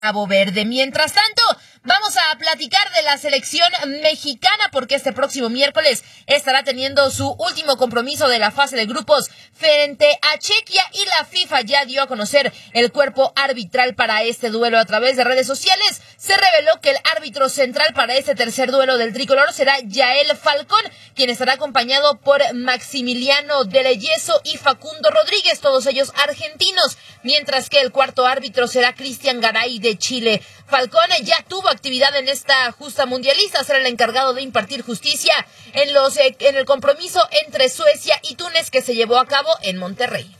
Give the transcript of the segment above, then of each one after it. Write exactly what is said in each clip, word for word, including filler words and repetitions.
Cabo Verde. Mientras tanto, vamos a platicar de la selección mexicana porque este próximo miércoles estará teniendo su último compromiso de la fase de grupos frente a Chequia y la FIFA ya dio a conocer el cuerpo arbitral para este duelo. A través de redes sociales se reveló que el árbitro central para este tercer duelo del tricolor será Yael Falcón, quien estará acompañado por Maximiliano Deleyeso y Facundo Rodríguez, todos ellos argentinos, mientras que el cuarto árbitro será Cristian Garay de Chile. Falcón ya tuvo actividad en esta justa mundialista, será el encargado de impartir justicia en los eh, en el compromiso entre Suecia y Túnez que se llevó a cabo en Monterrey.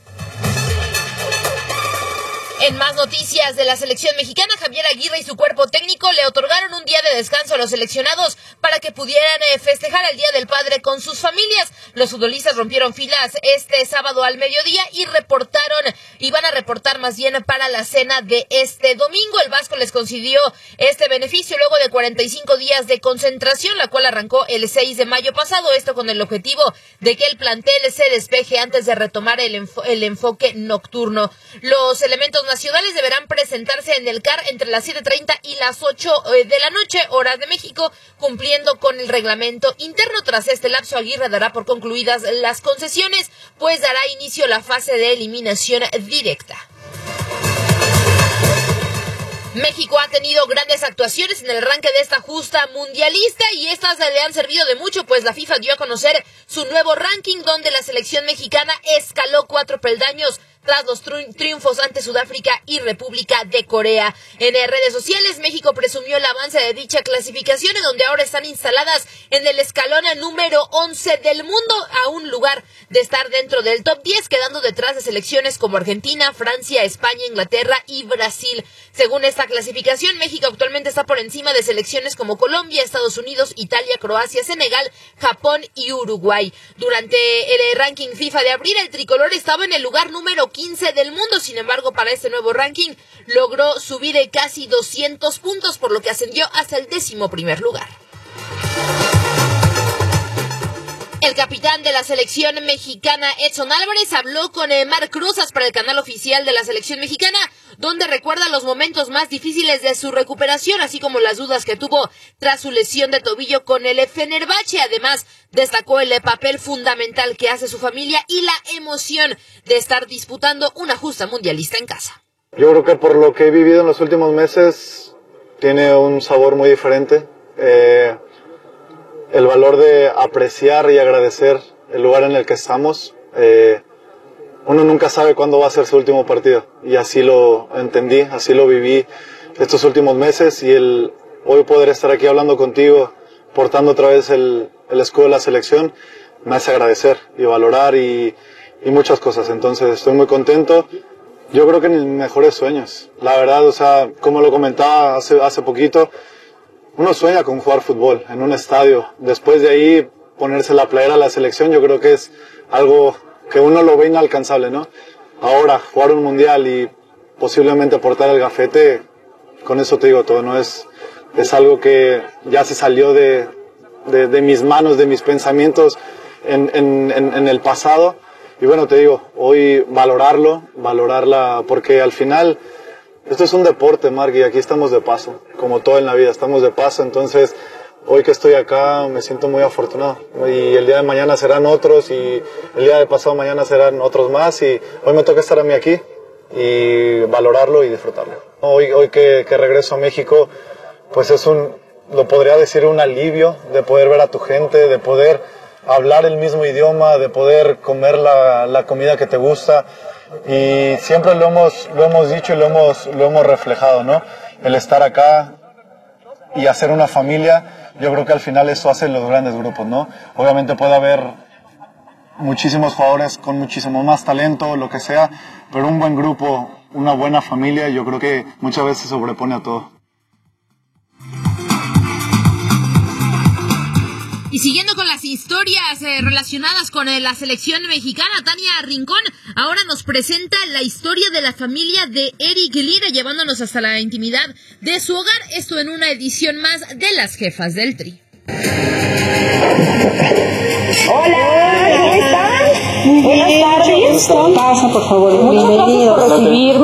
En más noticias de la selección mexicana, Javier Aguirre y su cuerpo técnico le otorgaron un día de descanso a los seleccionados para que pudieran eh, festejar el Día del Padre con sus familias. Los futbolistas rompieron filas este sábado al mediodía y reportaron, y van a reportar más bien para la cena de este domingo. El Vasco les concedió este beneficio luego de cuarenta y cinco días de concentración, la cual arrancó el seis de mayo pasado, esto con el objetivo de que el plantel se despeje antes de retomar el, enfo- el enfoque nocturno. Los elementos nacionales deberán presentarse en el C A R entre las siete treinta y las ocho de la noche, horas de México, cumpliendo con el reglamento interno. Tras este lapso, Aguirre dará por concluidas las concesiones, pues dará inicio a la fase de eliminación directa. México ha tenido grandes actuaciones en el arranque de esta justa mundialista y estas le han servido de mucho, pues la FIFA dio a conocer su nuevo ranking donde la selección mexicana escaló cuatro peldaños tras los tri- triunfos ante Sudáfrica y República de Corea. En eh, redes sociales, México presumió el avance de dicha clasificación, en donde ahora están instaladas en el escalón número once del mundo, a un lugar de estar dentro del top diez, quedando detrás de selecciones como Argentina, Francia, España, Inglaterra y Brasil. Según esta clasificación, México actualmente está por encima de selecciones como Colombia, Estados Unidos, Italia, Croacia, Senegal, Japón y Uruguay. Durante el eh, ranking FIFA de abril, el tricolor estaba en el lugar número quince del mundo. Sin embargo, para este nuevo ranking logró subir de casi doscientos puntos, por lo que ascendió hasta el décimo primer lugar. El capitán de la selección mexicana, Edson Álvarez, habló con Marc Cruzas para el canal oficial de la selección mexicana, donde recuerda los momentos más difíciles de su recuperación, así como las dudas que tuvo tras su lesión de tobillo con el Fenerbahce. Además, destacó el papel fundamental que hace su familia y la emoción de estar disputando una justa mundialista en casa. Yo creo que por lo que he vivido en los últimos meses, tiene un sabor muy diferente. Eh... El valor de apreciar y agradecer el lugar en el que estamos. Eh, uno nunca sabe cuándo va a ser su último partido y así lo entendí, así lo viví estos últimos meses, y el hoy poder estar aquí hablando contigo, portando otra vez el, el escudo de la selección, me hace agradecer y valorar y, y muchas cosas. Entonces estoy muy contento. Yo creo que en mis mejores sueños, la verdad, o sea, como lo comentaba hace, hace poquito, uno sueña con jugar fútbol en un estadio. Después de ahí, ponerse la playera a la selección, yo creo que es algo que uno lo ve inalcanzable, ¿no? Ahora, jugar un mundial y posiblemente portar el gafete, con eso te digo todo, ¿no? Es, es algo que ya se salió de, de, de mis manos, de mis pensamientos en, en, en, en el pasado. Y bueno, te digo, hoy valorarlo, valorarla, porque al final esto es un deporte, Marc, y aquí estamos de paso, como todo en la vida, estamos de paso. Entonces, hoy que estoy acá me siento muy afortunado, y el día de mañana serán otros, y el día de pasado mañana serán otros más, y hoy me toca estar a mí aquí y valorarlo y disfrutarlo. Hoy, hoy que, que regreso a México, pues es un, lo podría decir, un alivio de poder ver a tu gente, de poder hablar el mismo idioma, de poder comer la, la comida que te gusta. Y siempre lo hemos, lo hemos dicho y lo hemos, lo hemos reflejado, ¿no? El estar acá y hacer una familia, yo creo que al final eso hace los grandes grupos, ¿no? Obviamente puede haber muchísimos jugadores con muchísimo más talento, lo que sea, pero un buen grupo, una buena familia, yo creo que muchas veces se sobrepone a todo. Y siguiendo con las historias eh, relacionadas con eh, la selección mexicana, Tania Rincón ahora nos presenta la historia de la familia de Eric Lira, llevándonos hasta la intimidad de su hogar. Esto en una edición más de Las Jefas del Tri. Hola, ¿cómo están? Buenas tardes. Pasa, por favor. Bienvenido.